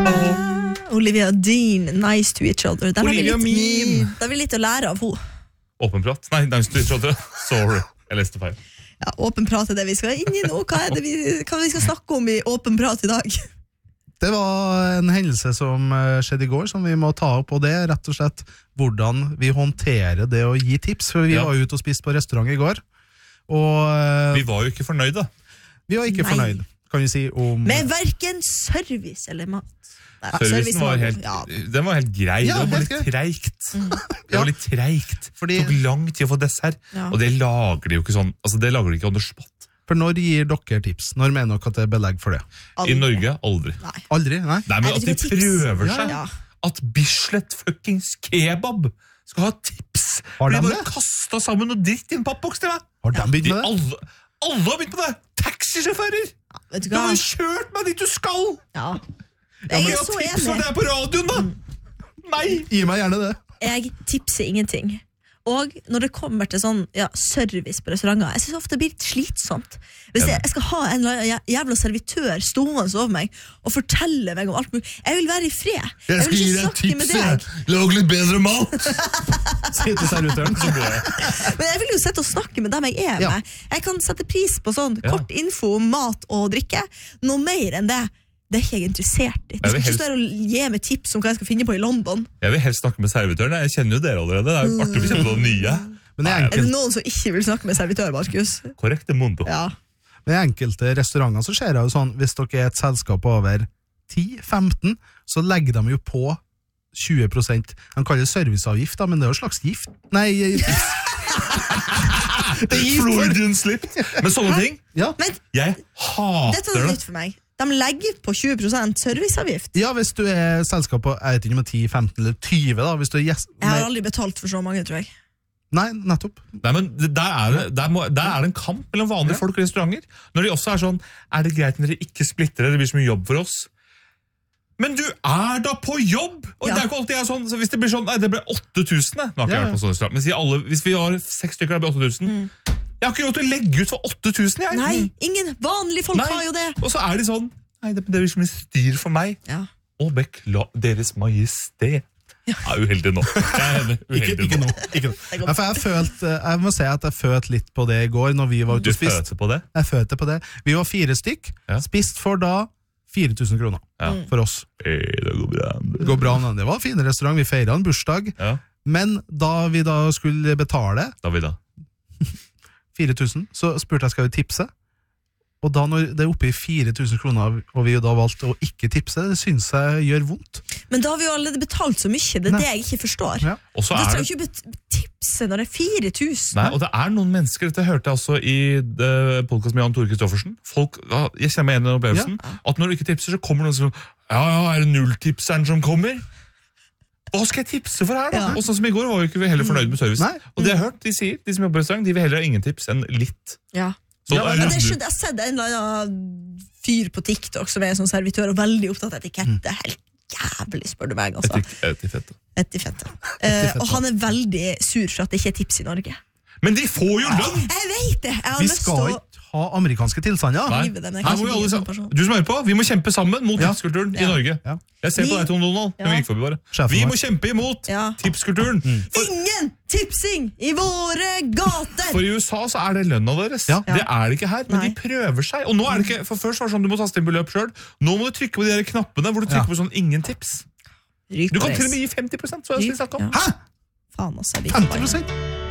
Olivia Dean, Nice to each other. Der Olivia Meme. har vi litt å lære av henne. Åpen prat? Nei, Nice to each other. Sorry, jeg leste feil. Ja, åpen prat er det vi skal inn i nå. Hva vi skal snakke om i åpen prat i dag? Det var en hendelse som skjedde i går, som vi må ta opp, og det er rett og slett hvordan vi håndterer det å gi tips, for vi var ute og spiste på restaurant i går, og Vi var jo ikke fornøyde. vi var ikke fornøyd, kan vi si, om... Med hverken service eller mat. Nei, Servicen var helt, ja. den var helt grei, Ja, det var bare helt litt treigt. Det Ja. var litt treigt. Fordi- Det tok lang tid å få dessert, Ja. og det lager de jo ikke sånn, altså det lager de ikke on the spot. For når gir dere tips? Når mener dere at det er belegg for det? I Norge, aldri. Nei. Aldri, nei? Nei, men Er at det de ikke tips? prøver seg. Ja. At Bislett fuckings kebab skal ha tips. Har De de bare det? kastet sammen noe dritt i en pappboks til meg. Har de begynt De, med det? alle har begynt med det. Taxisjåfører. Vet du Du hva? har jo kjørt meg dit du skal. Ja. Jeg Jeg er har så tips når enig. det er på radioen da. Nei. Gi meg gjerne det. Jeg tipser ingenting. Og når det kommer til sånn service på restauranter, jeg synes ofte det blir litt slitsomt. Hvis jeg skal ha en eller annen jævla servitør stående over meg og fortelle meg om alt mulig, jeg vil være i fred. Jeg vil ikke snakke med deg. Lag litt bedre mat. Sier til servitøren. Men jeg vil jo sette og snakke med dem jeg er Ja. med. Jeg kan sette pris på sånn Ja. kort info om mat og drikke. Noe mer enn det, det er ikke jeg interessert i. Du Jeg skal vil ikke helst- stå her og gi meg tips om hva jeg skal finne på i London. Jeg vil helst snakke med servitøren. Jeg kjenner jo dere allerede. Det er jo artig å kjenne på det nye. Men i Er det enkelte, noen som ikke vil snakke med servitør, Markus? Korrekt, det mundo. Ja. men i enkelte restauranter så ser jeg jo sånn, hvis dere er et selskap over 10-15, så legger de jo på 20%. De kaller det serviceavgift, da, men det er jo en slags gift. Nei, det er gift for... Freudian slip. Men sånne ting, Ja. Men jeg dette er hater noe det. nytt for meg. De legger på 20% serviceavgift. Ja, hvis du er selskap på, jeg vet ikke om det er 10, 15 eller 20 da, hvis du er gjest... Jeg har Nei, aldri betalt for så mange, tror jeg. nei, nettopp. Nei, men der er det en kamp mellom vanlige folk og restauranter. Når de også er sånn, er det greit når dere ikke splitter det, det blir så mye jobb for oss. Men du er da på jobb! Og Ja. det er ikke alltid jeg er sånn, så hvis det blir sånn, nei, det ble 8000, nå har ikke jeg Ja, vært på sånn restaurant, men hvis vi har 6 stykker, det blir 8000. Jeg har ikke råd til å legge ut for 8000, jeg. Nei, ingen vanlige folk Nei. har jo det. Og så er de sånn, nei, det blir så mye styr for meg. Ja. Og Deres Majestet. Jeg er uheldig nå. Jeg er uheldig Ikke nå. nå. Ikke nå. Ja, for jeg må si at jeg følte litt på det i går når vi var Du ute og spiste. følte på det? Jeg følte på det. Vi var 4 stykk, Ja. spist for da 4000 kroner Ja. for oss. Det går bra. Det går bra, men det var en fin restaurant, vi feiret en bursdag, Ja, men da vi da skulle betale David da. 4000, så spurte jeg skal vi tipse, og da når det er oppe i 4000 kroner, og vi da valgte å ikke tipse, det synes jeg gjør vondt. Men da har vi jo allerede betalt så mye. Det er Nei. det jeg ikke forstår. Ja. Og så Du er trenger det, jo ikke tipse når det er 4000. nei, og det er noen mennesker, dette hørte jeg også i podcasten med Jan Tore Kristoffersen, folk, jeg kjenner meg igjen i den opplevelsen, at når du ikke tipser, så kommer noen som, ja, er det nulltipseren som kommer? Hva skal jeg tipse for her da? Ja. Og sånn som i går var jo ikke vi heller fornøyd med service. Nei. Og det jeg har hørt, de sier, de som jobber i restaurant, de vil heller ha ingen tips enn litt. Ja. Så Ja, er Men det det skjønner, jeg har sett en eller annen fyr på TikTok som er sånn servitør og veldig opptatt av etikette. Helt jævlig, spør du meg. Altså. etikette. Etikette. Og han er veldig sur for at det ikke er tips i Norge. Men de får jo lønn! Jeg vet det! Jeg har Vi lyst til skal å ikke ha amerikanske tilstander. Nei. drive den. Jeg Her kan må vi ikke bli alle en sånn sammen, person. du som hører på, vi må kjempe sammen mot Ja. tipskulturen i Ja. Norge. Ja. Jeg ser på Vi- deg, Tom Donald. Ja. Den gikk forbi bare. Sjefen Vi vår. må kjempe imot Ja. tipskulturen. Ingen tipsing i våre gater! For i USA så er det lønna deres. Ja. Det er det ikke her, men Nei. de prøver seg. Og nå er det ikke, for først var det sånn du må taste inn beløp selv. Nå må du trykke på de der knappene hvor du trykker på sånn ingen tips. Ryk Du på kan til og reis. med gi 50%, så jeg skal snakke om. Ja. Hæ? Faen, altså. Jeg blir forbanna. 50%?